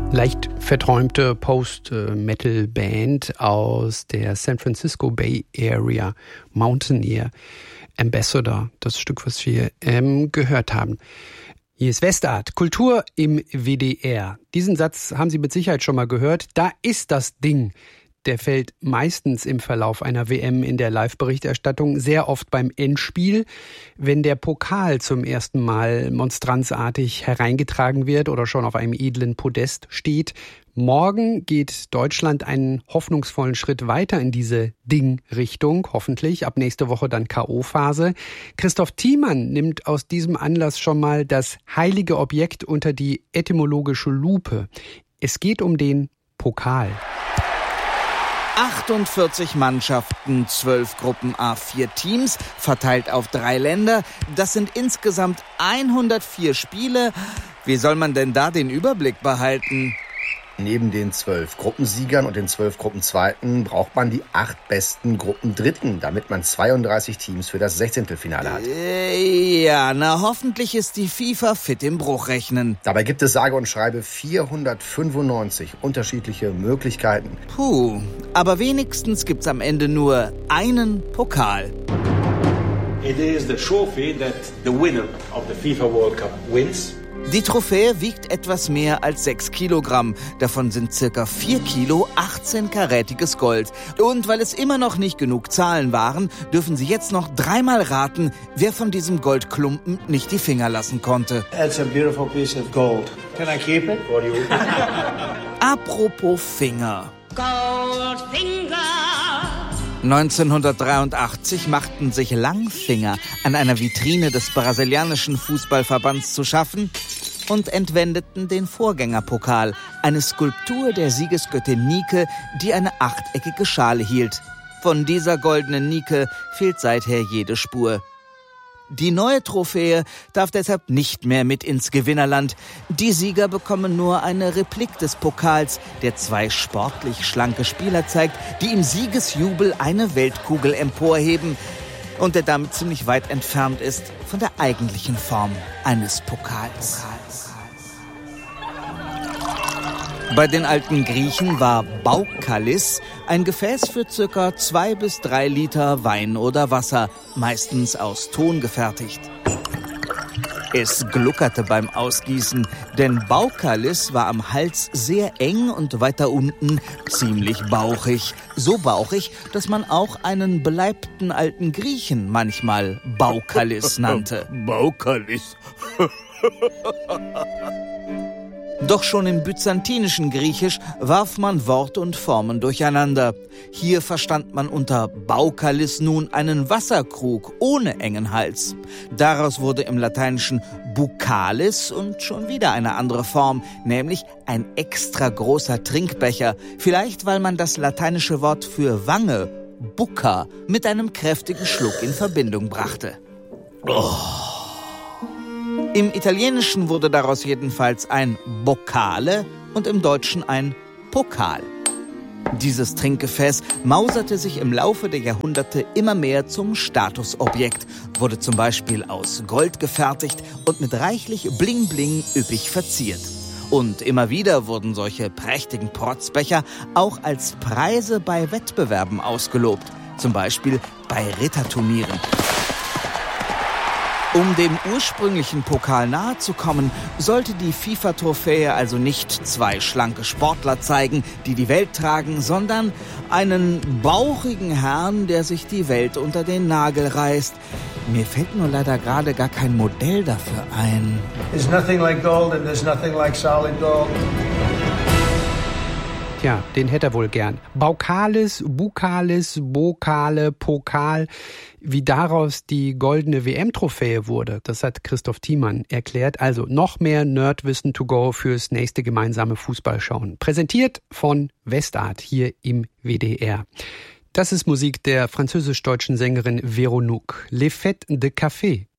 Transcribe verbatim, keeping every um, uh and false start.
Leicht verträumte Post-Metal-Band aus der San Francisco Bay Area, Mountaineer Ambassador, das Stück, was wir ähm, gehört haben. Hier ist Westart, Kultur im W D R. Diesen Satz haben Sie mit Sicherheit schon mal gehört. Da ist das Ding. Der fällt meistens im Verlauf einer W M in der Live-Berichterstattung, sehr oft beim Endspiel, wenn der Pokal zum ersten Mal monstranzartig hereingetragen wird oder schon auf einem edlen Podest steht. Morgen geht Deutschland einen hoffnungsvollen Schritt weiter in diese Ding-Richtung, hoffentlich. Ab nächste Woche dann K O-Phase. Christoph Thiemann nimmt aus diesem Anlass schon mal das heilige Objekt unter die etymologische Lupe. Es geht um den Pokal. achtundvierzig Mannschaften, zwölf Gruppen à vier Teams, verteilt auf drei Länder. Das sind insgesamt hundertvier Spiele. Wie soll man denn da den Überblick behalten? Neben den zwölf Gruppensiegern und den zwölf Gruppenzweiten braucht man die acht besten Gruppendritten, damit man zweiunddreißig Teams für das Sechzehntelfinale hat. Äh, ja, na hoffentlich ist die FIFA fit im Bruchrechnen. Dabei gibt es sage und schreibe vierhundertfünfundneunzig unterschiedliche Möglichkeiten. Puh, aber wenigstens gibt's am Ende nur einen Pokal. It is the trophy that the winner of the FIFA World Cup wins. Die Trophäe wiegt etwas mehr als sechs Kilogramm. Davon sind circa vier Kilo achtzehn-karätiges Gold. Und weil es immer noch nicht genug Zahlen waren, dürfen Sie jetzt noch dreimal raten, wer von diesem Goldklumpen nicht die Finger lassen konnte. It's a beautiful piece of gold. Can I keep it for you? Apropos Finger. Goldfinger. neunzehnhundertdreiundachtzig machten sich Langfinger an einer Vitrine des brasilianischen Fußballverbands zu schaffen und entwendeten den Vorgängerpokal, eine Skulptur der Siegesgöttin Nike, die eine achteckige Schale hielt. Von dieser goldenen Nike fehlt seither jede Spur. Die neue Trophäe darf deshalb nicht mehr mit ins Gewinnerland. Die Sieger bekommen nur eine Replik des Pokals, der zwei sportlich schlanke Spieler zeigt, die im Siegesjubel eine Weltkugel emporheben und der damit ziemlich weit entfernt ist von der eigentlichen Form eines Pokals. Bei den alten Griechen war Baukalis ein Gefäß für circa zwei bis drei Liter Wein oder Wasser, meistens aus Ton gefertigt. Es gluckerte beim Ausgießen, denn Baukalis war am Hals sehr eng und weiter unten ziemlich bauchig. So bauchig, dass man auch einen beleibten alten Griechen manchmal Baukalis nannte. Baukalis. Doch schon im byzantinischen Griechisch warf man Wort und Formen durcheinander. Hier verstand man unter Baukalis nun einen Wasserkrug ohne engen Hals. Daraus wurde im Lateinischen Bucalis und schon wieder eine andere Form, nämlich ein extra großer Trinkbecher. Vielleicht, weil man das lateinische Wort für Wange, Bucca, mit einem kräftigen Schluck in Verbindung brachte. Oh. Im Italienischen wurde daraus jedenfalls ein Boccale und im Deutschen ein Pokal. Dieses Trinkgefäß mauserte sich im Laufe der Jahrhunderte immer mehr zum Statusobjekt, wurde zum Beispiel aus Gold gefertigt und mit reichlich Bling-Bling üppig verziert. Und immer wieder wurden solche prächtigen Protzbecher auch als Preise bei Wettbewerben ausgelobt, zum Beispiel bei Ritterturnieren. Um dem ursprünglichen Pokal nahe zu kommen, sollte die FIFA-Trophäe also nicht zwei schlanke Sportler zeigen, die die Welt tragen, sondern einen bauchigen Herrn, der sich die Welt unter den Nagel reißt. Mir fällt nur leider gerade gar kein Modell dafür ein. There's nothing like gold and there's nothing like solid gold. Ja, den hätte er wohl gern. Baukalis, Bukalis, Bokale, Pokal. Wie daraus die goldene W M-Trophäe wurde, das hat Christoph Thiemann erklärt. Also noch mehr Nerdwissen to go fürs nächste gemeinsame Fußballschauen. Präsentiert von Westart hier im W D R. Das ist Musik der französisch-deutschen Sängerin Veronique. Les Fêtes de Café.